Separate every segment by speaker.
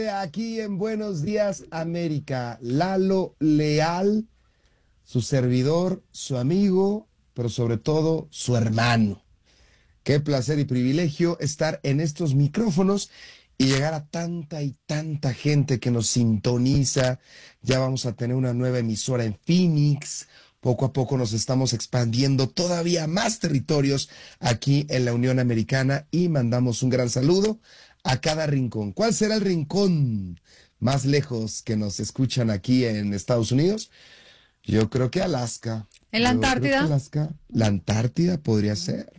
Speaker 1: Aquí en Buenos Días América, Lalo Leal, su servidor, su amigo, pero sobre todo su hermano. Qué placer y privilegio estar en estos micrófonos y llegar a tanta y tanta gente que nos sintoniza. Ya vamos a tener una nueva emisora en Phoenix. Poco a poco nos estamos expandiendo todavía más territorios aquí en la Unión Americana y mandamos un gran saludo a cada rincón. ¿Cuál será el rincón más lejos que nos escuchan aquí en Estados Unidos? Yo creo que Alaska.
Speaker 2: ¿En la Antártida?
Speaker 1: La Antártida podría ser.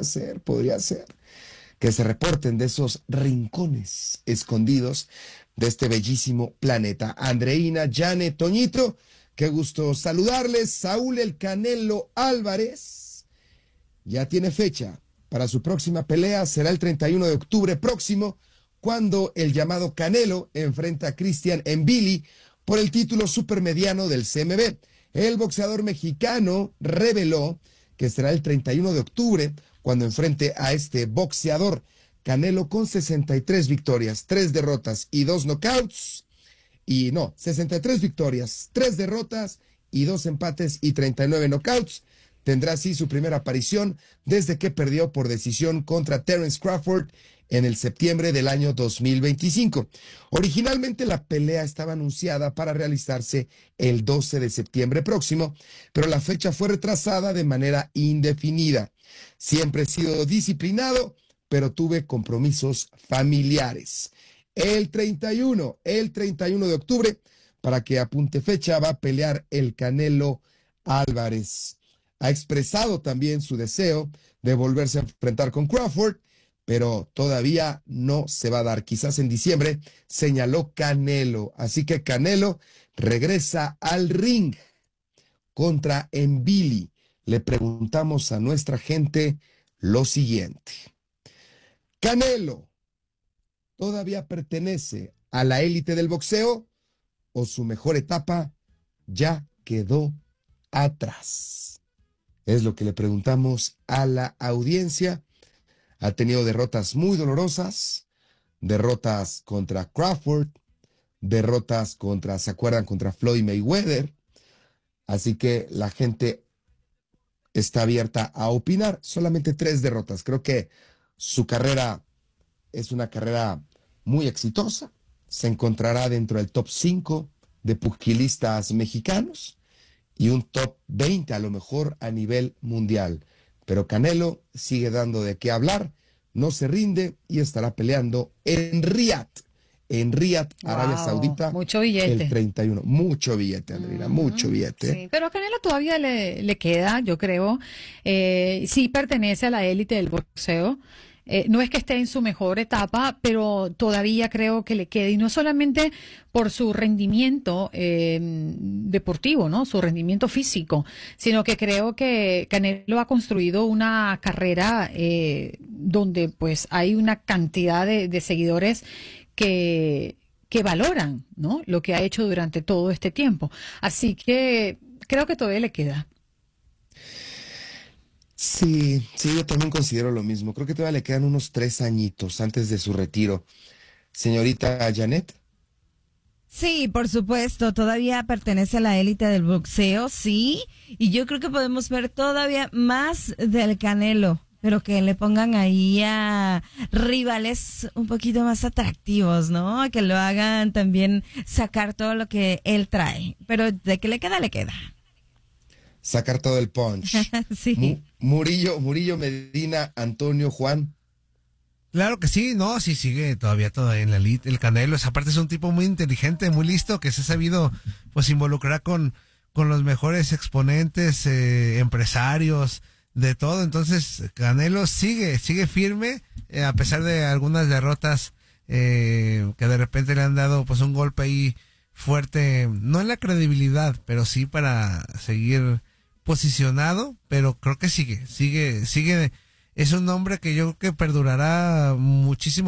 Speaker 1: Que se reporten de esos rincones escondidos de este bellísimo planeta. Andreina, Janet, Toñito, qué gusto saludarles. Saúl El Canelo Álvarez ya tiene fecha para su próxima pelea. Será el 31 de octubre próximo, cuando el llamado Canelo enfrenta a Christian Mbili por el título supermediano del CMB. El boxeador mexicano reveló que será el 31 de octubre cuando enfrente a este boxeador. Canelo con 63 victorias, 3 derrotas y 2 knockouts. 63 victorias, 3 derrotas y 2 empates y 39 knockouts. Tendrá así su primera aparición desde que perdió por decisión contra Terence Crawford en el septiembre del año 2025. Originalmente la pelea estaba anunciada para realizarse el 12 de septiembre próximo, pero la fecha fue retrasada de manera indefinida. Siempre he sido disciplinado, pero tuve compromisos familiares. El 31 de octubre, para que apunte fecha, va a pelear el Canelo Álvarez. Ha expresado también su deseo de volverse a enfrentar con Crawford, pero todavía no se va a dar. Quizás en diciembre, señaló Canelo. Así que Canelo regresa al ring contra Mbili. Le preguntamos a nuestra gente lo siguiente. ¿Canelo todavía pertenece a la élite del boxeo o su mejor etapa ya quedó atrás? Es lo que le preguntamos a la audiencia. Ha tenido derrotas muy dolorosas, derrotas contra Crawford, derrotas ¿se acuerdan? Contra Floyd Mayweather. Así que la gente está abierta a opinar. Solamente 3 derrotas. Creo que su carrera es una carrera muy exitosa. Se encontrará dentro del top 5 de pugilistas mexicanos y un top 20 a lo mejor a nivel mundial. Pero Canelo sigue dando de qué hablar, no se rinde y estará peleando en Riyadh, Arabia Saudita.
Speaker 2: Mucho billete.
Speaker 1: El 31. Mucho billete, Andreina, mucho billete.
Speaker 2: Sí, pero a Canelo todavía le queda, yo creo. Sí pertenece a la élite del boxeo. No es que esté en su mejor etapa, pero todavía creo que le queda, y no solamente por su rendimiento deportivo, ¿no? Su rendimiento físico, sino que creo que Canelo ha construido una carrera donde pues hay una cantidad de seguidores que valoran, ¿no? Lo que ha hecho durante todo este tiempo. Así que creo que todavía le queda.
Speaker 1: Sí, yo también considero lo mismo. Creo que todavía le quedan unos 3 añitos antes de su retiro. Señorita Janet.
Speaker 3: Sí, por supuesto, todavía pertenece a la élite del boxeo, sí, y yo creo que podemos ver todavía más del Canelo, pero que le pongan ahí a rivales un poquito más atractivos, ¿no? Que lo hagan también sacar todo lo que él trae, pero de que le queda, le queda.
Speaker 1: Sacar todo el punch.
Speaker 3: Sí.
Speaker 1: Murillo Medina, Antonio, Juan.
Speaker 4: Claro que sí, no, sí sigue todavía en la elite. El Canelo, aparte es un tipo muy inteligente, muy listo, que se ha sabido pues involucrar con los mejores exponentes, empresarios, de todo. Entonces Canelo sigue firme, a pesar de algunas derrotas que de repente le han dado pues un golpe ahí fuerte, no en la credibilidad, pero sí para seguir posicionado, pero creo que sigue. Es un nombre que yo creo que perdurará muchísimo